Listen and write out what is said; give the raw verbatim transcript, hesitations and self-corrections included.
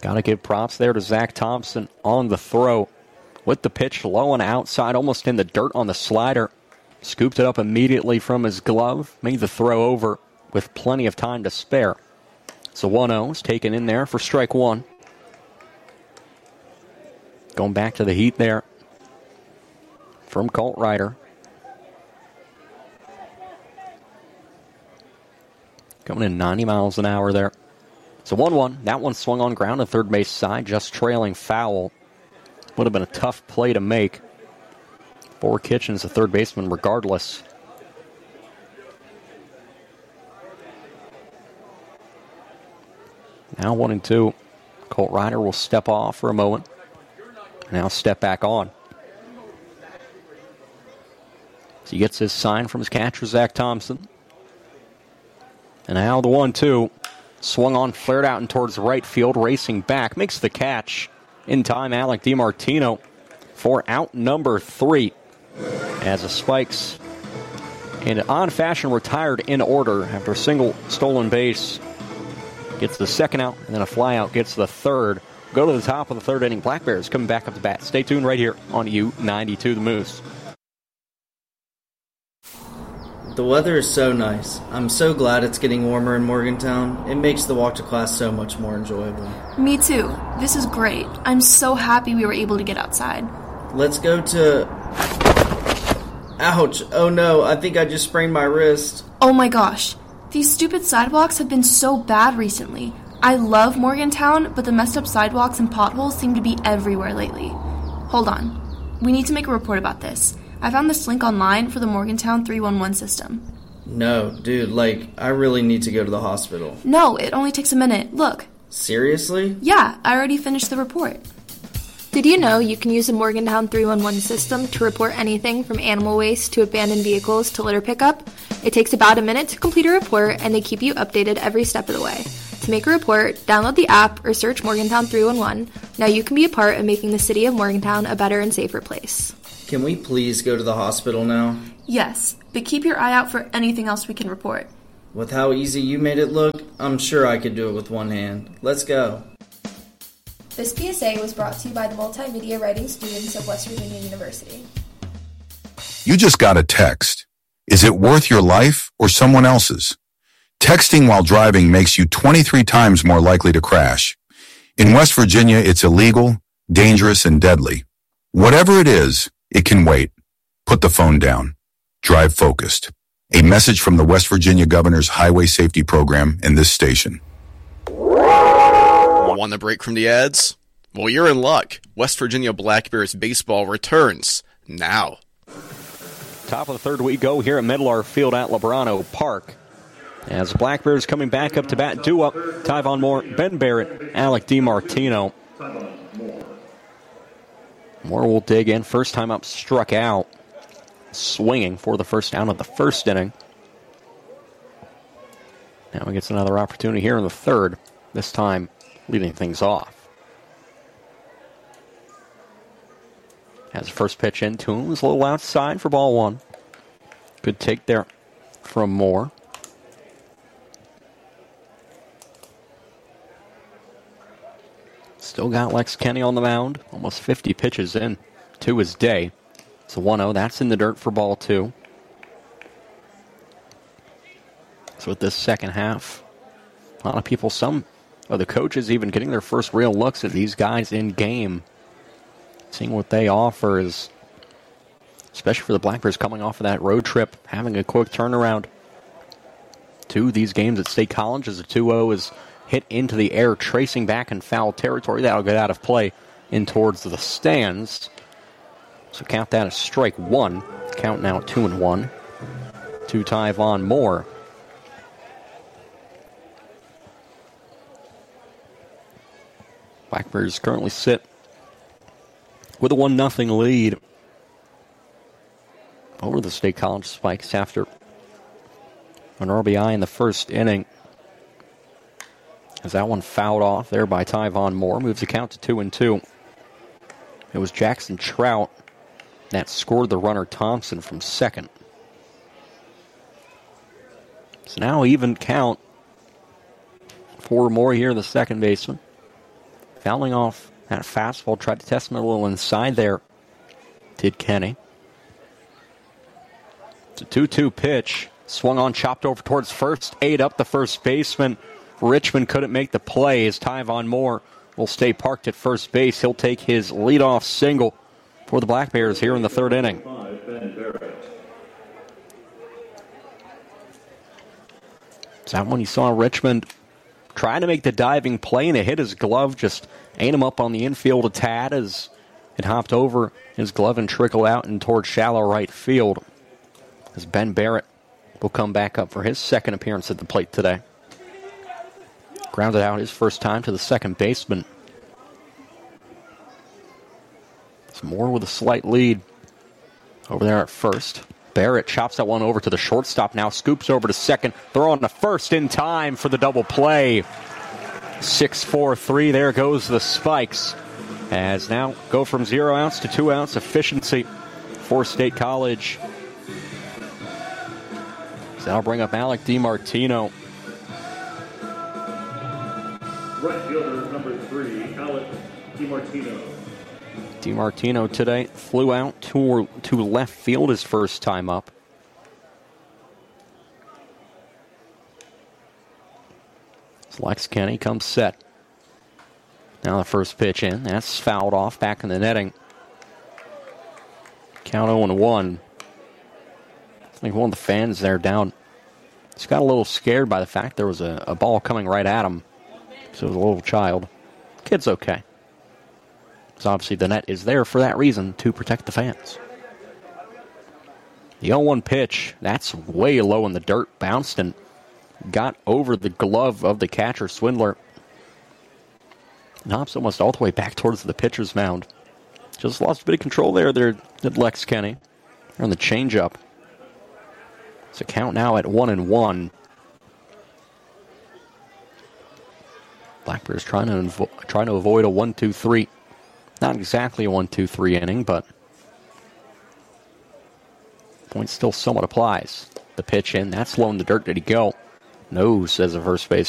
Got to give props there to Zach Thompson on the throw. With the pitch low and outside, almost in the dirt on the slider. Scooped it up immediately from his glove. Made the throw over with plenty of time to spare. So one oh is taken in there for strike one. Going back to the heat there from Colt Ryder. Coming in ninety miles an hour there. So one one. That one swung on ground to third base side, just trailing foul. Would have been a tough play to make for Kitchens, the third baseman, regardless. Now one and two. Colt Ryder will step off for a moment. Now step back on. So he gets his sign from his catcher, Zach Thompson. And now the one two. Swung on, flared out and towards right field, racing back. Makes the catch in time, Alec DiMartino, for out number three. As the Spikes, in odd fashion, retired in order after a single stolen base. Gets the second out, and then a fly out gets the third. Go to the top of the third inning. Black Bears coming back up to bat. Stay tuned right here on U ninety-two The Moose. The weather is so nice. I'm so glad it's getting warmer in Morgantown. It makes the walk to class so much more enjoyable. Me too. This is great. I'm so happy we were able to get outside. Let's go to... Ouch. Oh no, I think I just sprained my wrist. Oh my gosh. These stupid sidewalks have been so bad recently. I love Morgantown, but the messed up sidewalks and potholes seem to be everywhere lately. Hold on. We need to make a report about this. I found this link online for the Morgantown three one one system. No, dude, like, I really need to go to the hospital. No, it only takes a minute. Look. Seriously? Yeah, I already finished the report. Did you know you can use the Morgantown three one one system to report anything from animal waste to abandoned vehicles to litter pickup? It takes about a minute to complete a report, and they keep you updated every step of the way. To make a report, download the app or search Morgantown three one one. Now you can be a part of making the city of Morgantown a better and safer place. Can we please go to the hospital now? Yes, but keep your eye out for anything else we can report. With how easy you made it look, I'm sure I could do it with one hand. Let's go. This P S A was brought to you by the multimedia writing students of West Virginia University. You just got a text. Is it worth your life or someone else's? Texting while driving makes you twenty-three times more likely to crash. In West Virginia, it's illegal, dangerous, and deadly. Whatever it is, it can wait. Put the phone down. Drive focused. A message from the West Virginia Governor's Highway Safety Program and this station. Want the break from the ads? Well, you're in luck. West Virginia Black Bears baseball returns now. Top of the third we go here at Medlar Field at Lebrano Park. As the Black Bears coming back up to bat, due up, Tyvon Moore, Ben Barrett, Alec DiMartino. Moore will dig in. First time up, struck out. Swinging for the first down of the first inning. Now he gets another opportunity here in the third. This time, leading things off. Has the first pitch into him. It's a little outside for ball one. Good take there from Moore. Still got Lex Kenny on the mound. Almost fifty pitches in to his day. It's a one oh. That's in the dirt for ball two. So with this second half, a lot of people, some of the coaches even getting their first real looks at these guys in game. Seeing what they offer is, especially for the Black Bears coming off of that road trip, having a quick turnaround to these games at State College as a two oh is hit into the air, tracing back in foul territory. That'll get out of play in towards the stands. So count that as strike one. Count now two and one to Tyvon Moore. Black Bears currently sit with a one nothing lead over the State College Spikes after an R B I in the first inning. As that one fouled off there by Tyvon Moore, moves the count to two and two. It was Jackson Trout that scored the runner Thompson from second. So now even count. Four more here, the second baseman. Fouling off that fastball, tried to test him a little inside there. Did Kenny. It's a two two pitch. Swung on, chopped over towards first. Ate up the first baseman. Richmond couldn't make the play as Tyvon Moore will stay parked at first base. He'll take his leadoff single for the Black Bears here in the third inning. Is that when you saw Richmond trying to make the diving play and it hit his glove, just ate him up on the infield a tad as it hopped over his glove and trickled out and towards shallow right field as Ben Barrett will come back up for his second appearance at the plate today. Grounded out his first time to the second baseman. It's Moore with a slight lead over there at first. Barrett chops that one over to the shortstop now, scoops over to second, throw on the first in time for the double play. six four three, there goes the Spikes. As now go from zero outs to two outs efficiency for State College. So that'll bring up Alec DiMartino. Right fielder number three, Alec DiMartino. DiMartino today flew out to, to left field his first time up. Lex Kenny comes set. Now the first pitch in. That's fouled off back in the netting. Count oh and one. I think one of the fans there down. He's got a little scared by the fact there was a, a ball coming right at him. So it was a little child. Kid's okay. So obviously the net is there for that reason, to protect the fans. The oh one pitch, that's way low in the dirt, bounced and got over the glove of the catcher, Swindler. Knobs almost all the way back towards the pitcher's mound. Just lost a bit of control there, there did Lex Kenny. On the changeup. It's a count now at one and one. Black Bears trying to invo- trying to avoid a one two three. Not exactly a one two three inning, but point still somewhat applies. The pitch in, that's low in the dirt. Did he go? No, says the first base